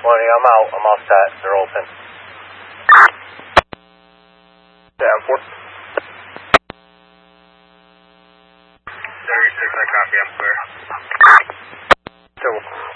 I'm out. I'm all set. They're open. Down 4. 36, I copy. I'm clear. Still.